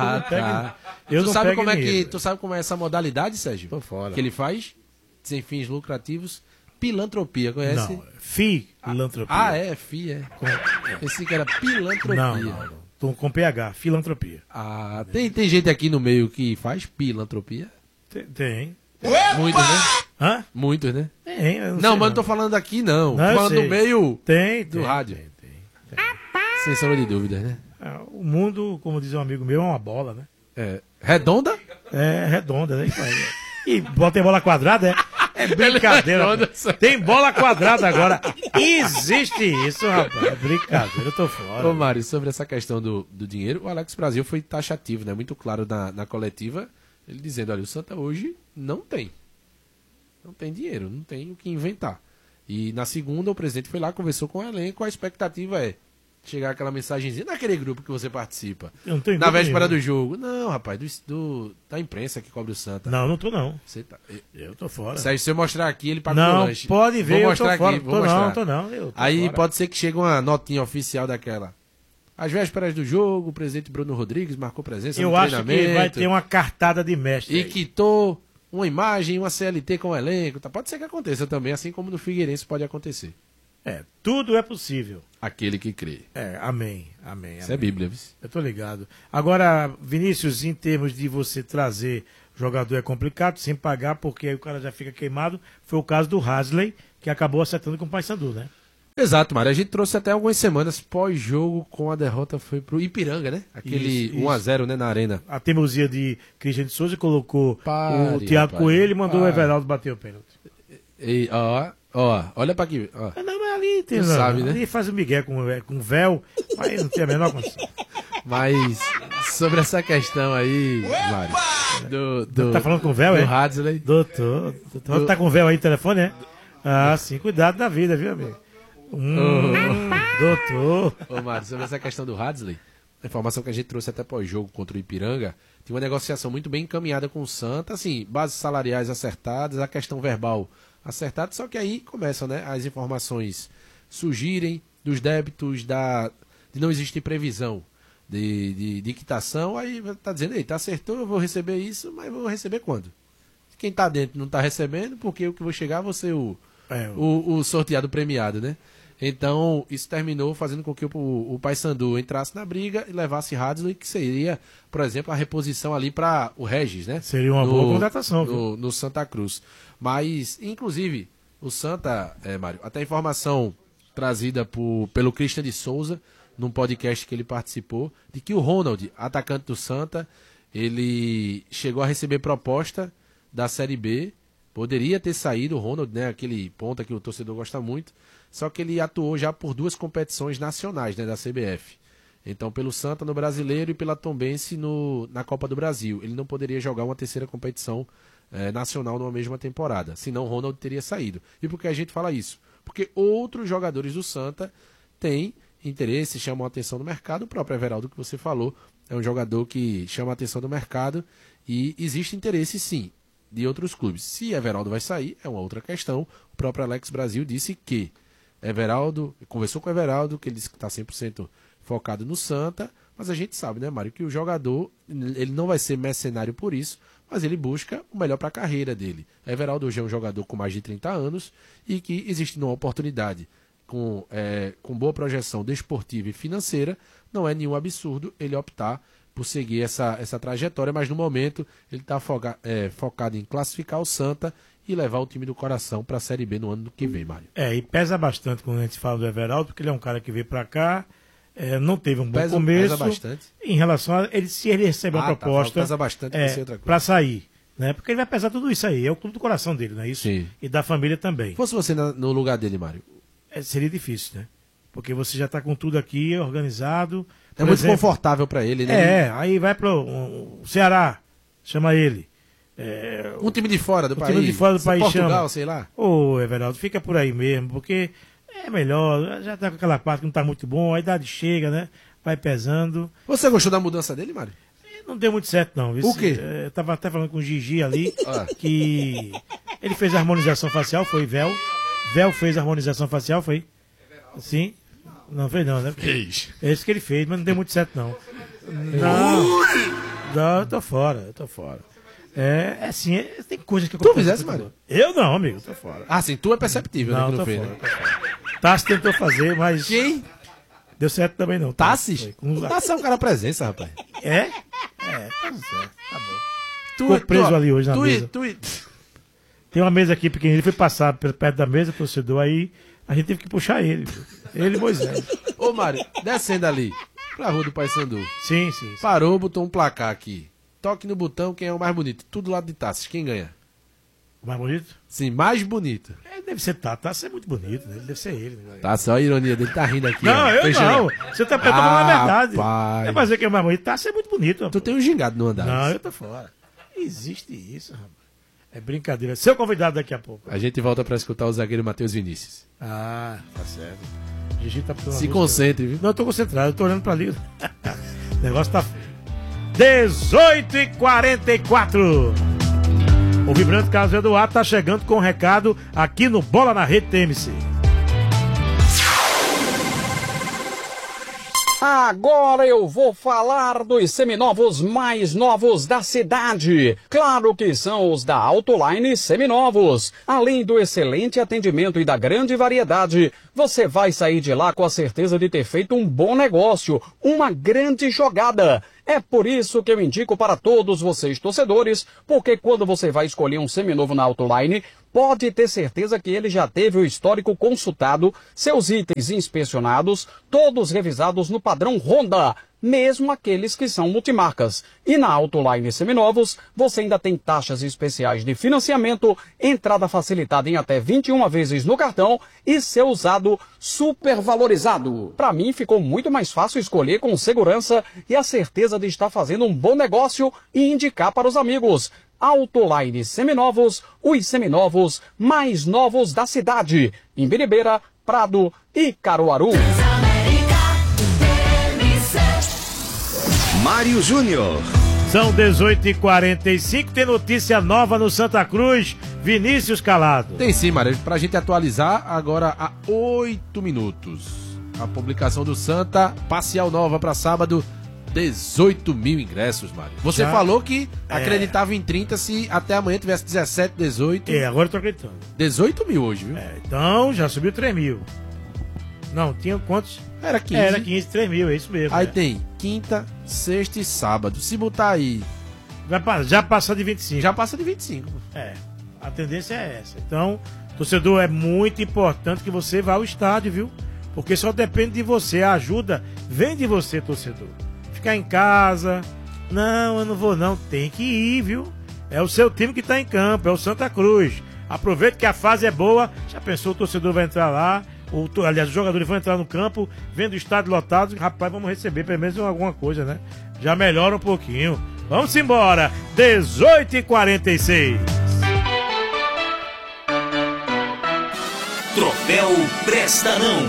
Tu sabe como é essa modalidade, Sérgio? Tô fora. Que ele faz, sem fins lucrativos, pilantropia, conhece? Não, filantropia. FI, é. Pensei que era pilantropia. Não. Tô com PH, filantropia. Tem gente aqui no meio que faz pilantropia? Tem. Muitos, né? Hã? Muitos, né? Tem. Mas não tô falando aqui, não. Tô falando no meio do rádio. Tem. Sem sombra de dúvidas, né? O mundo, como diz um amigo meu, é uma bola, né? Redonda? É redonda, né? E bota em bola quadrada, é? É brincadeira. Tem bola quadrada agora. Existe isso, rapaz. É brincadeira, eu tô fora. Ô, Mário, sobre essa questão do dinheiro, o Alex Brasil foi taxativo, né? Muito claro na coletiva, ele dizendo, olha, o Santa hoje não tem dinheiro, não tem o que inventar. E na segunda, o presidente foi lá, conversou com o elenco, a expectativa é chegar aquela mensagenzinha naquele grupo que você participa. Na véspera do jogo. Não, rapaz, da imprensa que cobre o Santa. Não tô não. Você tá... Eu tô fora. Sérgio, se eu mostrar aqui, ele paga o lanche. Não, pode ver, vou mostrar aqui. Tô não. Aí fora. pode ser que chegue uma notinha oficial daquela. Às vésperas do jogo, o presidente Bruno Rodrigues marcou presença no treinamento. Eu acho que vai ter uma cartada de mestre. E quitou uma imagem, uma CLT com o elenco. Tá? Pode ser que aconteça também, assim como no Figueirense pode acontecer. Tudo é possível. Aquele que crê. Amém. Isso é Bíblia, viu? Eu tô ligado. Agora, Vinícius, em termos de você trazer jogador é complicado, sem pagar, porque aí o cara já fica queimado. Foi o caso do Hasley, que acabou acertando com o Paysandu, né? Exato, Mário. A gente trouxe até algumas semanas pós-jogo com a derrota, foi pro Ipiranga, né? Aquele Isso. 1-0, né, na arena. A teimosia de Cristian de Souza colocou o Thiago Coelho e mandou o Everaldo bater o pênalti. E, olha pra aqui. Ó. Não, mas ali tem, Não sabe, né? Ali faz o Miguel com véu, mas não tem a menor condição. Mas sobre essa questão aí, Mário, Tá falando com véu, do Hadley. Doutor, tá com véu aí no telefone, é? Ah, sim, cuidado da vida, viu, amigo? Doutor. Ô, Mário, sobre essa questão do Hadley, a informação que a gente trouxe até pós-jogo contra o Ipiranga, tem uma negociação muito bem encaminhada com o Santa, assim, bases salariais acertadas, a questão verbal acertada, só que aí começam, né, as informações surgirem dos débitos, de não existir previsão de quitação, aí tá dizendo, eita, acertou, eu vou receber isso, mas vou receber quando? Quem tá dentro não tá recebendo, porque o que vou chegar vai ser o sorteado premiado, né? Então, isso terminou fazendo com que o Paysandu entrasse na briga e levasse Hadley, que seria, por exemplo, a reposição ali para o Regis, né? Seria uma boa contratação. No Santa Cruz. Mas, inclusive, o Santa, Mário, até a informação trazida pelo Christian de Souza, num podcast que ele participou, de que o Ronald, atacante do Santa, ele chegou a receber proposta da Série B, poderia ter saído o Ronald, né, aquele ponta que o torcedor gosta muito, só que ele atuou já por 2 competições nacionais, né, da CBF. Então, pelo Santa no Brasileiro e pela Tombense na Copa do Brasil. Ele não poderia jogar uma terceira competição nacional numa mesma temporada, senão o Ronald teria saído. E por que a gente fala isso? Porque outros jogadores do Santa têm interesse, chamam a atenção do mercado. O próprio Everaldo, que você falou, é um jogador que chama a atenção do mercado e existe interesse, sim, de outros clubes. Se Everaldo vai sair, é uma outra questão. O próprio Alex Brasil disse que conversou com o Everaldo, que ele disse que está 100% focado no Santa, mas a gente sabe, né, Mário, que o jogador, ele não vai ser mercenário por isso, mas ele busca o melhor para a carreira dele. Everaldo hoje é um jogador com mais de 30 anos e que, existindo uma oportunidade com boa projeção desportiva e financeira, não é nenhum absurdo ele optar por seguir essa trajetória, mas no momento ele está focado em classificar o Santa e levar o time do coração para a Série B no ano que vem, Mário. E pesa bastante quando a gente fala do Everaldo, porque ele é um cara que veio para cá, não teve um bom começo. Pesa bastante. Em relação a ele, se ele receber uma proposta pesa bastante para sair, né? Porque ele vai pesar tudo isso aí, é o clube do coração dele, não é isso? Sim. E da família também. Se fosse você no lugar dele, Mário? Seria difícil, né? Porque você já está com tudo aqui organizado. É muito confortável para ele, né? Aí vai para o Ceará, chama ele. Um time de fora do país. Um time de fora do país Portugal, chama. sei lá. Ô, Everaldo, fica por aí mesmo, porque é melhor. Já tá com aquela parte que não tá muito bom, a idade chega, né? Vai pesando. Você gostou da mudança dele, Mário? Não deu muito certo, não. O quê? Eu tava até falando com o Gigi ali, que ele fez a harmonização facial, foi Véu. Véu fez a harmonização facial, foi? Sim. Não fez não, né? Fez. É isso que ele fez, mas não deu muito certo, não. Não, eu tô fora. Assim, tem coisas que Tu fizesse, Mário? Eu não, amigo, tô fora. Ah, sim, tu é perceptível, Não, né? Que tô não fez, fora, né? tô fora. Tassi tentou fazer, mas Quem? deu certo também não. Tassi? Foi. Tassi é um cara presença, rapaz. Tá certo, tá bom. Tu Ficou preso ali hoje na mesa. Tu... Tem uma mesa aqui pequenininha, ele foi passar perto da mesa, torcedor, aí a gente teve que puxar ele. Ele e Moisés. Ô, Mário, descendo ali, pra rua do Paysandu. Sim. Parou, botou um placar aqui. Toque no botão, quem é o mais bonito. Tudo lado de Tassi, quem ganha? O mais bonito? Sim, mais bonito. Deve ser Tassi é muito bonito, né? Deve ser ele. Né? Tá só a ironia dele, tá rindo aqui. Não, ó. eu Fechando. não. Você tá perguntando a verdade. Rapaz. É pra dizer que é o mais bonito. Tassi é muito bonito. Tu tem um gingado no andar. Não, eu tô fora. Existe isso, rapaz. É brincadeira. Seu convidado daqui a pouco. A gente volta pra escutar o zagueiro Matheus Vinícius. Ah, tá certo. Gigi tá Se concentre, viu? Não, eu tô concentrado, eu tô olhando pra ali. O negócio tá feio. 18h44. O Vibrante Carlos Eduardo tá chegando com um recado aqui no Bola na Rede TMC. Agora eu vou falar dos seminovos mais novos da cidade. Claro que são os da Autoline Seminovos. Além do excelente atendimento e da grande variedade, você vai sair de lá com a certeza de ter feito um bom negócio, uma grande jogada. É por isso que eu indico para todos vocês torcedores, porque quando você vai escolher um seminovo na Autoline, pode ter certeza que ele já teve o histórico consultado, seus itens inspecionados, todos revisados no padrão Honda, mesmo aqueles que são multimarcas. E na Autoline Seminovos, você ainda tem taxas especiais de financiamento, entrada facilitada em até 21 vezes no cartão e seu usado super valorizado. Para mim ficou muito mais fácil escolher com segurança e a certeza de estar fazendo um bom negócio e indicar para os amigos. Autoline Seminovos, os seminovos mais novos da cidade, em Biribeira, Prado e Caruaru. Mário Júnior. São 18h45, tem notícia nova no Santa Cruz, Vinícius Calado. Tem sim, Mário, pra gente atualizar agora há 8 minutos. A publicação do Santa, parcial nova para sábado, 18 mil ingressos, Mário. Você falou que acreditava em 30 se até amanhã tivesse 17, 18. Agora eu tô acreditando. 18 mil hoje, viu? Então já subiu 3 mil. Não, tinha quantos? Era 15. Era 15, 3 mil, é isso mesmo. Aí tem quinta, sexta e sábado. Se botar aí... Já passa de 25. Já passa de 25. A tendência é essa. Então, torcedor, é muito importante que você vá ao estádio, viu? Porque só depende de você. A ajuda vem de você, torcedor. Ficar em casa... Não, eu não vou não. Tem que ir, viu? É o seu time que tá em campo, é o Santa Cruz. Aproveite que a fase é boa. Já pensou, o torcedor vai entrar lá... Aliás, os jogadores vão entrar no campo, vendo o estádio lotado, rapaz, vamos receber pelo menos alguma coisa, né? Já melhora um pouquinho. Vamos embora, 18h46. Troféu Presta Não.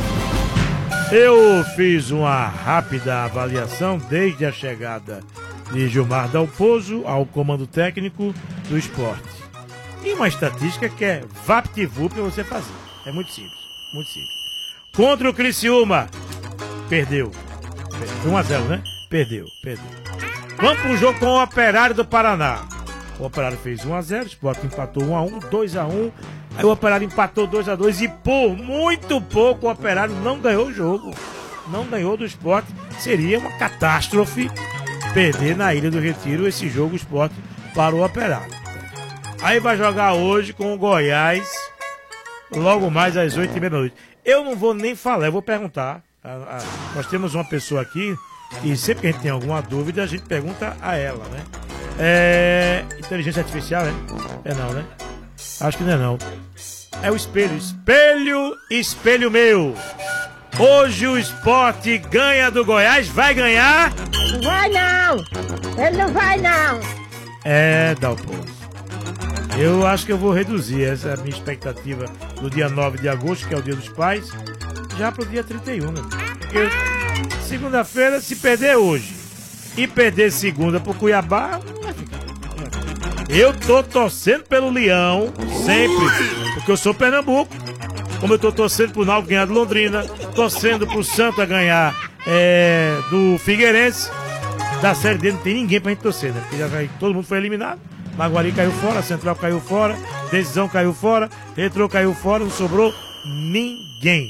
Eu fiz uma rápida avaliação desde a chegada de Gilmar Dalpozo ao comando técnico do Sport. E uma estatística que é VaptVup para você fazer. É muito simples. Muito simples. Contra o Criciúma, perdeu. 1-0, né? Perdeu. Vamos pro jogo com o Operário do Paraná. O Operário fez 1-0, o Sport empatou 1-1, 2-1. Aí o Operário empatou 2-2 e por muito pouco o Operário não ganhou o jogo. Não ganhou do Sport. Seria uma catástrofe perder na Ilha do Retiro esse jogo, o Sport, para o Operário. Aí vai jogar hoje com o Goiás. Logo mais às 8h30. Eu não vou nem falar, eu vou perguntar. Nós temos uma pessoa aqui e sempre que a gente tem alguma dúvida, a gente pergunta a ela, né? Inteligência artificial, né? É não, né? Acho que não é não. É o espelho. Espelho meu. Hoje o Sport ganha do Goiás. Vai ganhar? Não vai não. Ele não vai não. Dalpozo. Eu acho que eu vou reduzir essa minha expectativa do dia 9 de agosto, que é o dia dos pais, já pro dia 31, né? Porque segunda-feira, se perder hoje e perder segunda pro Cuiabá, não vai ficar. Eu tô torcendo pelo Leão, sempre, porque eu sou Pernambuco. Como eu tô torcendo pro Náutico ganhar do Londrina, torcendo pro Santa ganhar do Figueirense. Da Série D não tem ninguém pra gente torcer, né? Porque todo mundo foi eliminado. Maguari caiu fora, Central caiu fora, Decisão caiu fora, Retrô caiu fora, não sobrou ninguém.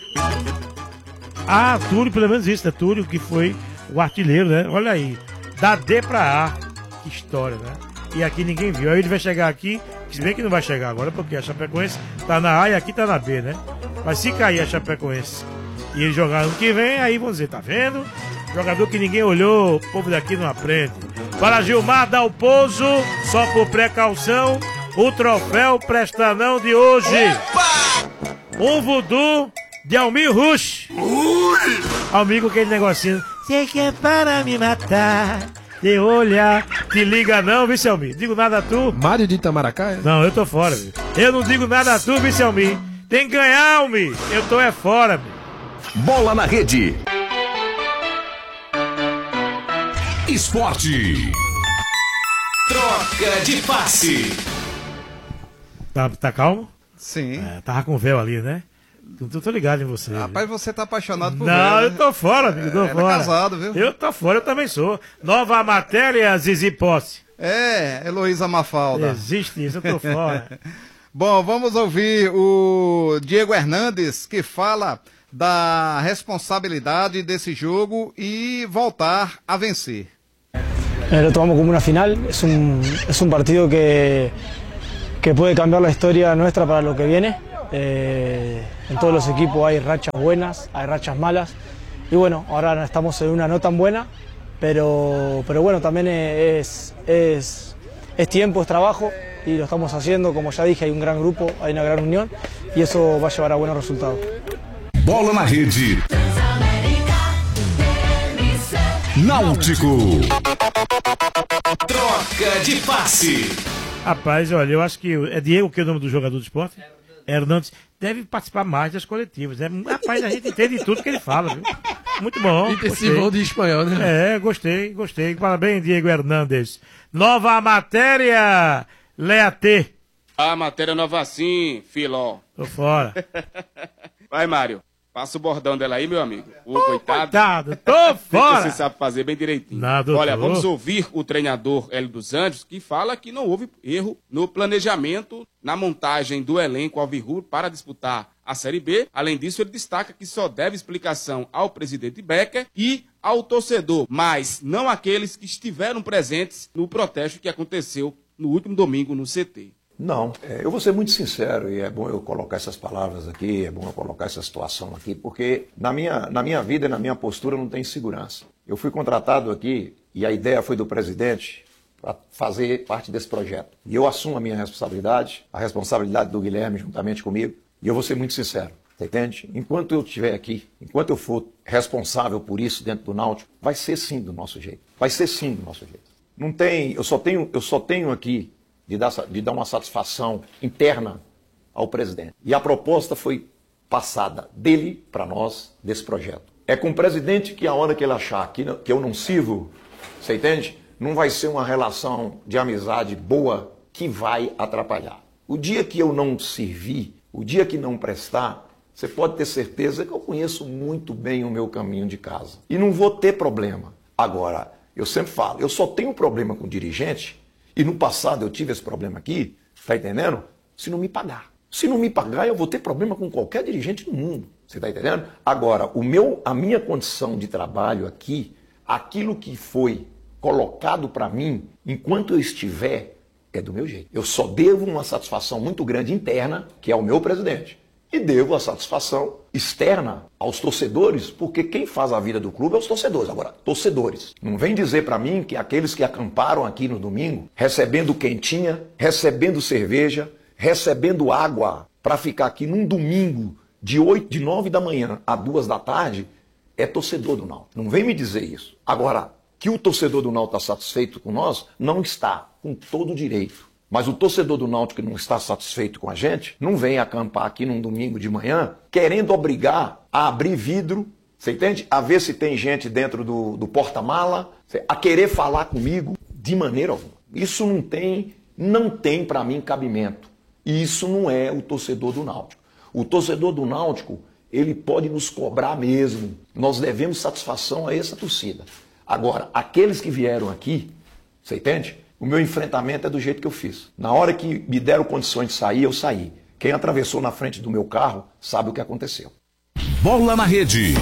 Túlio, pelo menos isso, né? Túlio, que foi o artilheiro, né? Olha aí, da D pra A. Que história, né? E aqui ninguém viu. Aí ele vai chegar aqui, se bem que não vai chegar agora, porque a Chapecoense tá na A e aqui tá na B, né? Mas se cair a Chapecoense e ele jogar ano que vem, aí vão dizer, tá vendo? Jogador que ninguém olhou, o povo daqui não aprende. Para Gilmar Dalpozo, só por precaução, o troféu Presta Não de hoje. Um voodoo de Almir Rush. Almir com aquele negocinho. Você quer para me matar? De olhar, te liga não, vice Almir. Digo nada a tu. Mário de Itamaracá? Não, eu tô fora, viu? Eu não digo nada a tu, vice Almir. Tem que ganhar, Almir. Eu tô fora, viu? Bola na rede. Esporte. Troca de passe. Tá calmo? Sim. Tava com véu ali, né? Tô ligado em você. Rapaz, você tá apaixonado por Não, ele, eu né? tô fora, filho, tô fora. casado, viu? Eu tô fora, eu também sou. Nova matéria, Zizi Posse. Heloísa Mafalda. Existe isso, eu tô fora. Bom, vamos ouvir o Diego Hernandes, que fala da responsabilidade desse jogo e voltar a vencer. Lo tomamos como una final, es un partido que puede cambiar la historia nuestra para lo que viene. En todos los equipos hay rachas buenas, hay rachas malas y bueno, ahora estamos en una no tan buena, pero bueno, también es tiempo, es trabajo y lo estamos haciendo, como ya dije, hay un gran grupo, hay una gran unión y eso va a llevar a buenos resultados. Bola na Rede. Náutico. Troca de passe. Rapaz, olha, eu acho que é Diego que é o nome do jogador do esporte. Hernandes deve participar mais das coletivas. Rapaz, a gente entende tudo que ele fala, viu? Muito bom. Intensivão de espanhol, né? Gostei. Parabéns, Diego Hernandes. Nova matéria, Leatê. A matéria nova sim, filó. Tô fora. Vai, Mário. Passa o bordão dela aí, meu amigo. Coitado, tô fora. Você sabe fazer bem direitinho. Nada, olha, vamos ouvir o treinador Hélio dos Anjos, que fala que não houve erro no planejamento, na montagem do elenco alvirrubro para disputar a Série B. Além disso, ele destaca que só deve explicação ao presidente Becker e ao torcedor, mas não àqueles que estiveram presentes no protesto que aconteceu no último domingo no CT. Não, eu vou ser muito sincero e é bom eu colocar essas palavras aqui, é bom eu colocar essa situação aqui, porque na minha vida e na minha postura não tem segurança. Eu fui contratado aqui e a ideia foi do presidente para fazer parte desse projeto. E eu assumo a minha responsabilidade, a responsabilidade do Guilherme juntamente comigo, e eu vou ser muito sincero, você entende? Enquanto eu estiver aqui, enquanto eu for responsável por isso dentro do Náutico, vai ser sim do nosso jeito. Vai ser sim do nosso jeito. Não tem, eu só tenho aqui de dar uma satisfação interna ao presidente. E a proposta foi passada dele para nós, desse projeto. É com o presidente que a hora que ele achar que eu não sirvo, você entende? Não vai ser uma relação de amizade boa que vai atrapalhar. O dia que eu não servir, o dia que não prestar, você pode ter certeza que eu conheço muito bem o meu caminho de casa. E não vou ter problema. Agora, eu sempre falo, eu só tenho problema com dirigente. E no passado eu tive esse problema aqui, tá entendendo? Se não me pagar. Se não me pagar, eu vou ter problema com qualquer dirigente do mundo. Você tá entendendo? Agora, a minha condição de trabalho aqui, aquilo que foi colocado para mim, enquanto eu estiver, é do meu jeito. Eu só devo uma satisfação muito grande interna, que é o meu presidente. E devo a satisfação externa aos torcedores, porque quem faz a vida do clube é os torcedores. Agora, torcedores, não vem dizer para mim que aqueles que acamparam aqui no domingo, recebendo quentinha, recebendo cerveja, recebendo água, para ficar aqui num domingo de 9 da manhã a 2 da tarde, é torcedor do Náutico. Não vem me dizer isso. Agora, que o torcedor do Náutico está satisfeito com nós, não está, com todo o direito. Mas o torcedor do Náutico que não está satisfeito com a gente, não vem acampar aqui num domingo de manhã, querendo obrigar a abrir vidro, você entende? A ver se tem gente dentro do porta-mala, a querer falar comigo de maneira alguma. Isso não tem para mim cabimento. E isso não é o torcedor do Náutico. O torcedor do Náutico, ele pode nos cobrar mesmo. Nós devemos satisfação a essa torcida. Agora, aqueles que vieram aqui, você entende? O meu enfrentamento é do jeito que eu fiz. Na hora que me deram condições de sair, eu saí. Quem atravessou na frente do meu carro sabe o que aconteceu. Bola na Rede.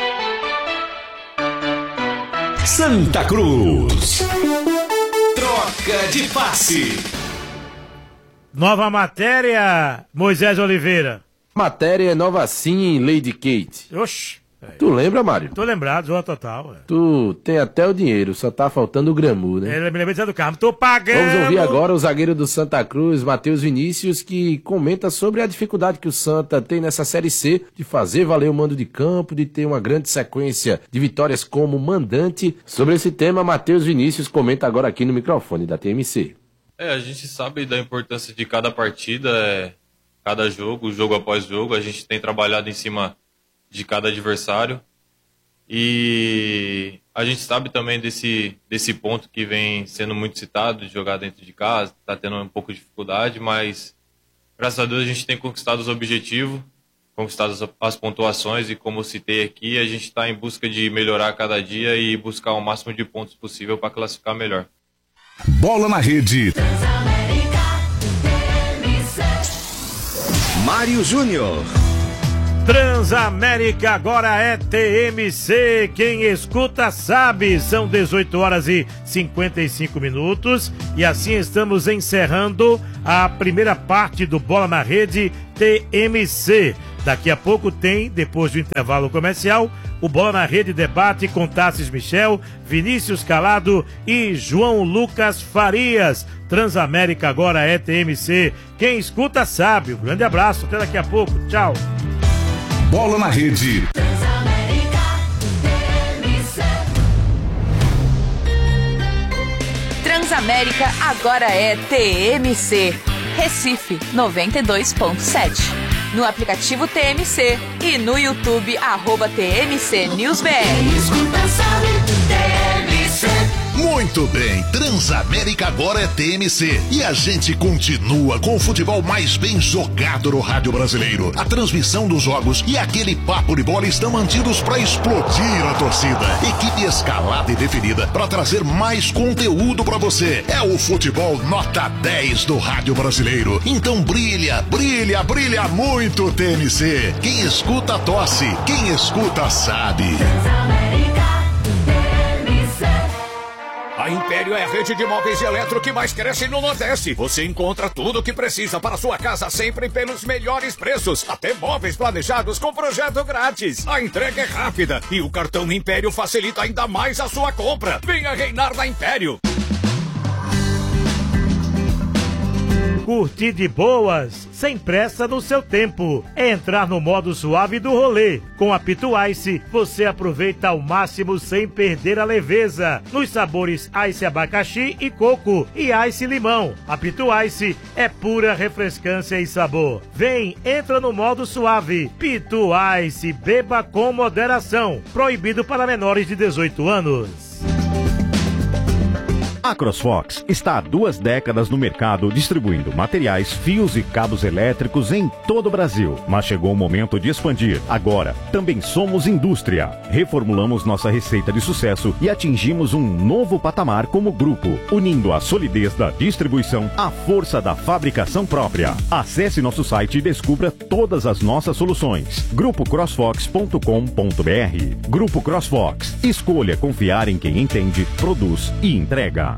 Santa Cruz. Troca de passe. Nova matéria, Moisés Oliveira. Matéria é nova sim, Lady Kate. Oxi. Tu lembra, Mário? Tô lembrado, João Total. Tu tem até o dinheiro, só tá faltando o gramu, né? Ele me lembrei do carro, tô pagando. Vamos ouvir agora o zagueiro do Santa Cruz, Matheus Vinícius, que comenta sobre a dificuldade que o Santa tem nessa Série C de fazer valer o mando de campo, de ter uma grande sequência de vitórias como mandante. Sobre esse tema, Matheus Vinícius comenta agora aqui no microfone da TMC. A gente sabe da importância de cada partida, cada jogo após jogo. A gente tem trabalhado em cima de cada adversário e a gente sabe também desse ponto que vem sendo muito citado, de jogar dentro de casa, está tendo um pouco de dificuldade, mas graças a Deus a gente tem conquistado os objetivos conquistado as pontuações e, como eu citei aqui, a gente está em busca de melhorar a cada dia e buscar o máximo de pontos possível para classificar melhor. Bola na Rede. Mário Júnior. Transamérica agora é TMC, quem escuta sabe, são 18 horas e 55 minutos e assim estamos encerrando a primeira parte do Bola na Rede TMC. Daqui a pouco tem, depois do intervalo comercial, o Bola na Rede debate com Tassis Michel, Vinícius Calado e João Lucas Farias. Transamérica agora é TMC, quem escuta sabe. Um grande abraço, até daqui a pouco, tchau. Bola na Rede. Transamérica agora é TMC. Recife 92.7. No aplicativo TMC e no YouTube @TMC News BR. Muito bem, Transamérica agora é TMC e a gente continua com o futebol mais bem jogado no rádio brasileiro. A transmissão dos jogos e aquele papo de bola estão mantidos para explodir a torcida. Equipe escalada e definida para trazer mais conteúdo para você. É o futebol nota 10 do rádio brasileiro. Então brilha, brilha, brilha muito TMC. Quem escuta tosse, quem escuta sabe. A Império é a rede de móveis e eletro que mais cresce no Nordeste. Você encontra tudo o que precisa para sua casa sempre pelos melhores preços. Até móveis planejados com projeto grátis. A entrega é rápida e o cartão Império facilita ainda mais a sua compra. Venha reinar na Império. Curtir de boas, sem pressa no seu tempo. É entrar no modo suave do rolê. Com a Pitu Ice, você aproveita ao máximo sem perder a leveza. Nos sabores Ice abacaxi e coco e Ice limão. A Pitu Ice é pura refrescância e sabor. Vem, entra no modo suave. Pitu Ice, beba com moderação. Proibido para menores de 18 anos. A CrossFox está há 2 décadas no mercado distribuindo materiais, fios e cabos elétricos em todo o Brasil. Mas chegou o momento de expandir. Agora, também somos indústria. Reformulamos nossa receita de sucesso e atingimos um novo patamar como grupo, unindo a solidez da distribuição à força da fabricação própria. Acesse nosso site e descubra todas as nossas soluções. GrupoCrossFox.com.br. Grupo CrossFox. Escolha confiar em quem entende, produz e entrega.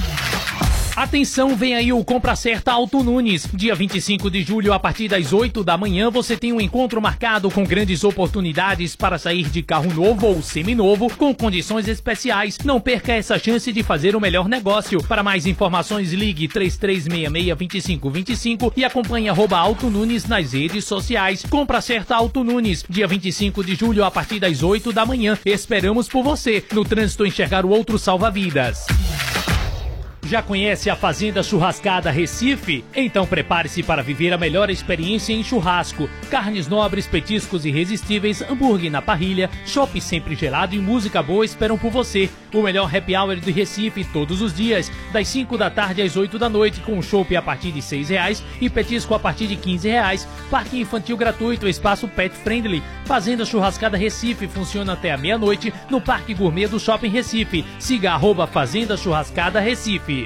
Atenção, vem aí o Compra Certa Auto Nunes. Dia 25 de julho, a partir das 8 da manhã, você tem um encontro marcado com grandes oportunidades para sair de carro novo ou seminovo com condições especiais. Não perca essa chance de fazer o melhor negócio. Para mais informações, ligue 3366-2525 e acompanhe @Auto Nunes nas redes sociais. Compra Certa Auto Nunes. Dia 25 de julho, a partir das 8 da manhã. Esperamos por você. No trânsito, enxergar o outro salva-vidas. Já conhece a Fazenda Churrascada Recife? Então prepare-se para viver a melhor experiência em churrasco. Carnes nobres, petiscos irresistíveis, hambúrguer na parrilha, chopp sempre gelado e música boa esperam por você. O melhor happy hour do Recife todos os dias, das 5 da tarde às 8 da noite, com chopp a partir de R$6 e petisco a partir de R$15. Parque infantil gratuito, espaço pet friendly. Fazenda Churrascada Recife funciona até a meia-noite no Parque Gourmet do Shopping Recife. Siga @Fazenda Churrascada Recife.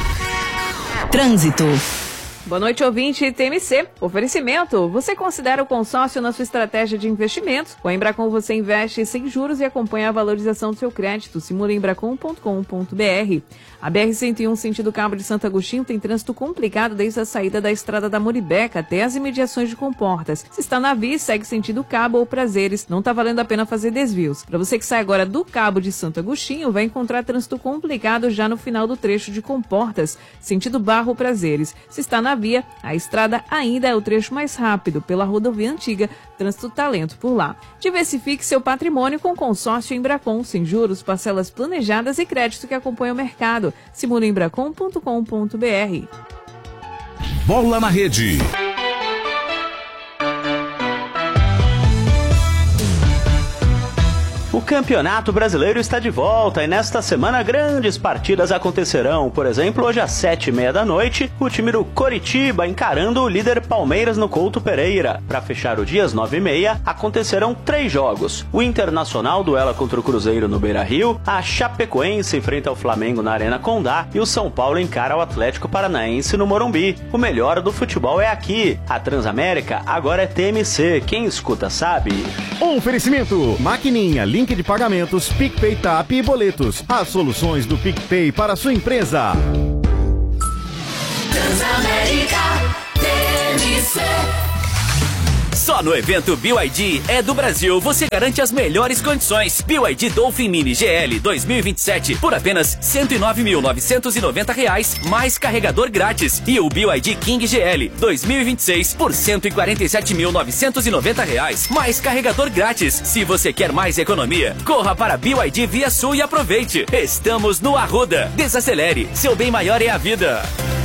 Trânsito. Boa noite, ouvinte TMC. Oferecimento. Você considera o consórcio na sua estratégia de investimentos? Com a Embracon você investe sem juros e acompanha a valorização do seu crédito. Simula embracon.com.br. A BR-101 sentido Cabo de Santo Agostinho tem trânsito complicado desde a saída da estrada da Muribeca até as imediações de Comportas. Se está na via, segue sentido Cabo ou Prazeres. Não está valendo a pena fazer desvios. Para você que sai agora do Cabo de Santo Agostinho, vai encontrar trânsito complicado já no final do trecho de Comportas, sentido Barro ou Prazeres. Se está na via, a estrada ainda é o trecho mais rápido pela rodovia antiga, trânsito tá lento por lá. Diversifique seu patrimônio com consórcio Embracon, sem juros, parcelas planejadas e crédito que acompanha o mercado. Simula embracon.com.br. Bola na Rede. Por Campeonato Brasileiro está de volta e nesta semana grandes partidas acontecerão. Por exemplo, hoje às 7h30 da noite, o time do Coritiba encarando o líder Palmeiras no Couto Pereira. Para fechar o dia às 9h30, acontecerão 3 jogos. O Internacional duela contra o Cruzeiro no Beira-Rio, a Chapecoense enfrenta o Flamengo na Arena Condá e o São Paulo encara o Atlético Paranaense no Morumbi. O melhor do futebol é aqui. A Transamérica agora é TMC. Quem escuta sabe. Oferecimento: Maquininha, link de pagamentos, PicPay, TAP e boletos. As soluções do PicPay para a sua empresa. Transamérica TMC. Só no evento BYD é do Brasil você garante as melhores condições. BYD Dolphin Mini GL 2027 por apenas R$ 109.990 mais carregador grátis. E o BYD King GL 2026 por R$ 147.990 mais carregador grátis. Se você quer mais economia, corra para BYD Via Sul e aproveite. Estamos no Arruda. Desacelere, seu bem maior é a vida.